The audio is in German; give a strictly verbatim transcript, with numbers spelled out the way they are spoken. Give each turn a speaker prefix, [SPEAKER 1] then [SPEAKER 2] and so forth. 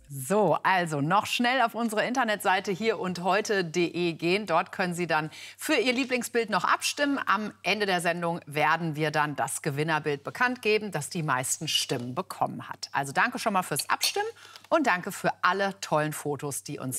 [SPEAKER 1] So, also noch schnell auf unsere Internetseite hier und heute punkt de gehen. Dort können Sie dann für Ihr Lieblingsbild noch abstimmen. Am Ende der Sendung werden wir dann das Gewinnerbild bekannt geben, das die meisten Stimmen bekommen hat. Also danke schon mal fürs Abstimmen und danke für alle tollen Fotos, die uns